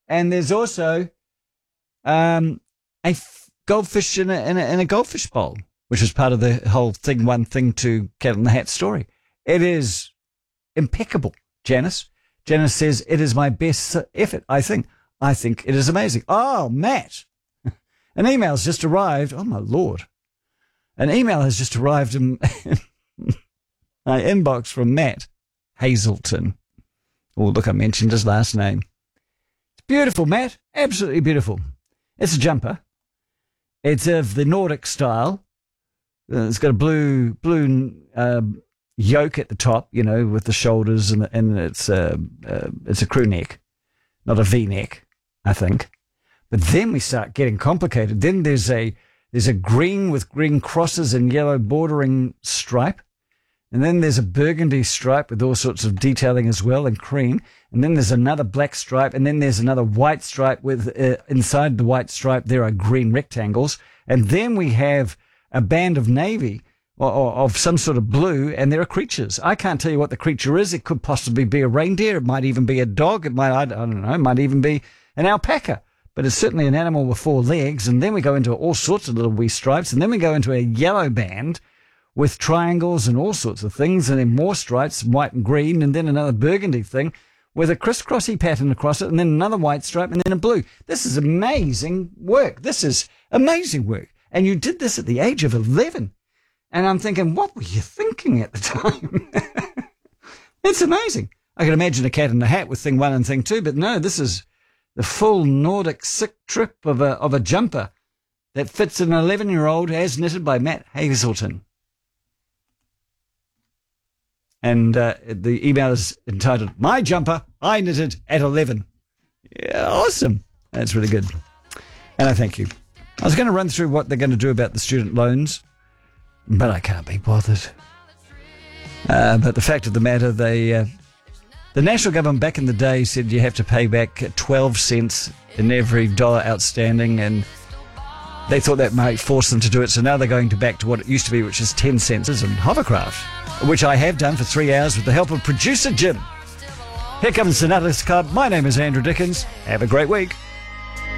And there's also goldfish in a goldfish bowl, which is part of the whole Thing 1, Thing 2 Cat in the Hat story. It is impeccable, Janice. Janice says, it is my best effort, I think. I think it is amazing. Oh, Matt. An email's just arrived. Oh, my Lord. An email has just arrived in my inbox from Matt Hazelton. Oh, look, I mentioned his last name. It's beautiful, Matt. Absolutely beautiful. It's a jumper. It's of the Nordic style. It's got a blue yoke at the top, with the shoulders, and it's a crew neck, not a V-neck, I think. But then we start getting complicated. Then there's a green with green crosses and yellow bordering stripe. And then there's a burgundy stripe with all sorts of detailing as well, and cream. And then there's another black stripe. And then there's another white stripe with, inside the white stripe, there are green rectangles. And then we have a band of navy or of some sort of blue, and there are creatures. I can't tell you what the creature is. It could possibly be a reindeer. It might even be a dog. It might, I don't know, it might even be an alpaca. But it's certainly an animal with 4 legs. And then we go into all sorts of little wee stripes. And then we go into a yellow band with triangles and all sorts of things, and then more stripes, white and green, and then another burgundy thing with a crisscrossy pattern across it, and then another white stripe, and then a blue. This is amazing work. This is amazing work. And you did this at the age of 11. And I'm thinking, what were you thinking at the time? It's amazing. I can imagine a Cat in the Hat with Thing 1 and Thing 2, but no, this is the full Nordic sick trip of a jumper that fits an 11-year-old as knitted by Matt Hazelton. And the email is entitled, My Jumper, I Knitted at 11. Yeah, awesome. That's really good. And I thank you. I was going to run through what they're going to do about the student loans, but I can't be bothered. But the fact of the matter, the national government back in the day said you have to pay back 12 cents in every dollar outstanding, and they thought that might force them to do it. So now they're going back to what it used to be, which is 10 cents and hovercraft, which I have done for 3 hours with the help of producer Jim. Here comes the Nutless Club. My name is Andrew Dickens. Have a great week.